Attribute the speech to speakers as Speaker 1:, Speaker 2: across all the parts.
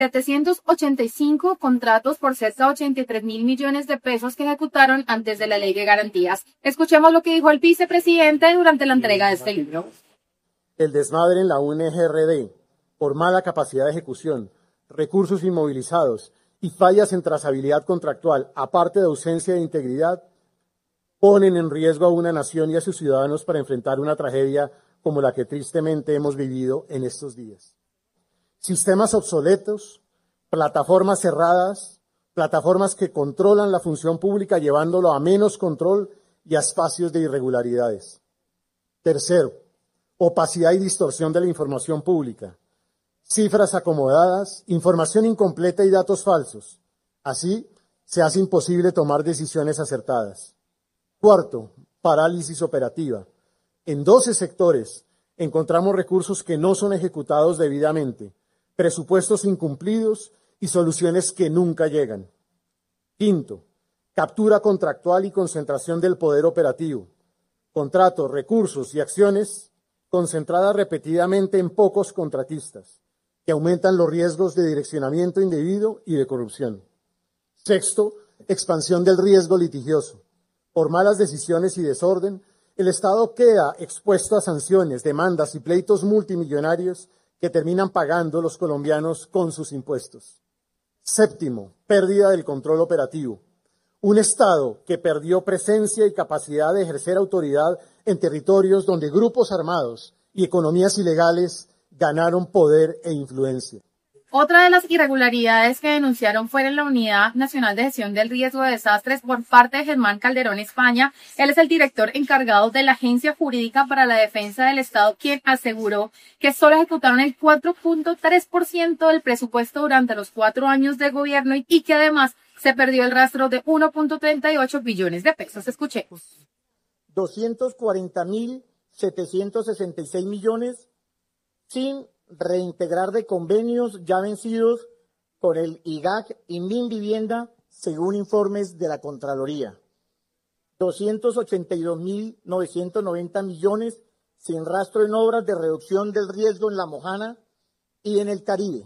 Speaker 1: 785 contratos por cerca de 83.000 millones de pesos que ejecutaron antes de la Ley de Garantías. Escuchemos lo que dijo el vicepresidente durante la entrega de este libro.
Speaker 2: El desmadre en la UNGRD por mala capacidad de ejecución, recursos inmovilizados y fallas en trazabilidad contractual, aparte de ausencia de integridad, ponen en riesgo a una nación y a sus ciudadanos para enfrentar una tragedia como la que tristemente hemos vivido en estos días. Sistemas obsoletos, plataformas cerradas, plataformas que controlan la función pública llevándolo a menos control y a espacios de irregularidades. Tercero, opacidad y distorsión de la información pública, cifras acomodadas, información incompleta y datos falsos. Así, se hace imposible tomar decisiones acertadas. Cuarto, parálisis operativa. En 12 sectores encontramos recursos que no son ejecutados debidamente, presupuestos incumplidos y soluciones que nunca llegan. Quinto, captura contractual y concentración del poder operativo. Contratos, recursos y acciones concentradas repetidamente en pocos contratistas, que aumentan los riesgos de direccionamiento indebido y de corrupción. Sexto, expansión del riesgo litigioso. Por malas decisiones y desorden, el Estado queda expuesto a sanciones, demandas y pleitos multimillonarios que terminan pagando los colombianos con sus impuestos. Séptimo, pérdida del control operativo. Un Estado que perdió presencia y capacidad de ejercer autoridad en territorios donde grupos armados y economías ilegales ganaron poder e influencia.
Speaker 1: Otra de las irregularidades que denunciaron fue en la Unidad Nacional de Gestión del Riesgo de Desastres por parte de Germán Calderón España. Él es el director encargado de la Agencia Jurídica para la Defensa del Estado, quien aseguró que solo ejecutaron el 4.3% del presupuesto durante los 4 años de gobierno y que además se perdió el rastro de 1.38 billones de pesos. Escuchemos.
Speaker 3: 240.766 millones sin reintegrar de convenios ya vencidos con el IGAC y Minvivienda, según informes de la Contraloría. 282.990 millones sin rastro en obras de reducción del riesgo en La Mojana y en el Caribe.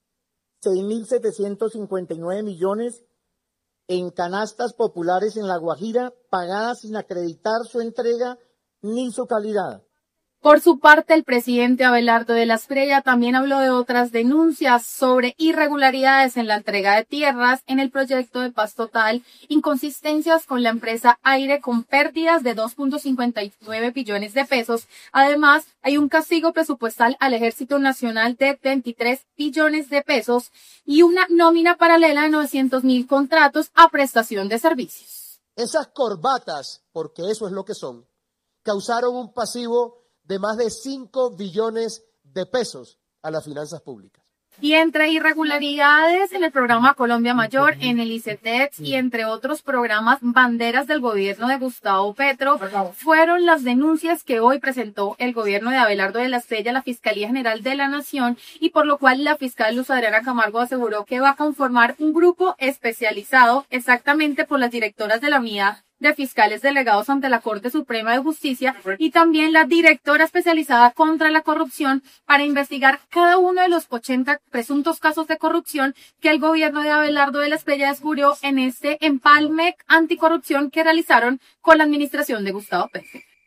Speaker 3: 6.759 millones en canastas populares en La Guajira, pagadas sin acreditar su entrega ni su calidad.
Speaker 1: Por su parte, el presidente Abelardo de la Espriella también habló de otras denuncias sobre irregularidades en la entrega de tierras en el proyecto de Paz Total, inconsistencias con la empresa Aire con pérdidas de 2.59 billones de pesos. Además, hay un castigo presupuestal al Ejército Nacional de 23 billones de pesos y una nómina paralela de 900.000 contratos a prestación de servicios.
Speaker 4: Esas corbatas, porque eso es lo que son, causaron un pasivo de más de 5 billones de pesos a las finanzas públicas.
Speaker 1: Y entre irregularidades en el programa Colombia Mayor, en el ICETEX y entre otros programas banderas del gobierno de Gustavo Petro, fueron las denuncias que hoy presentó el gobierno de Abelardo de la Espriella a la Fiscalía General de la Nación, y por lo cual la fiscal Luz Adriana Camargo aseguró que va a conformar un grupo especializado exactamente por las directoras de la unidad de fiscales delegados ante la Corte Suprema de Justicia y también la directora especializada contra la corrupción para investigar cada uno de los 80 presuntos casos de corrupción que el gobierno de Abelardo de la Espriella descubrió en este empalme anticorrupción que realizaron con la administración de Gustavo Petro.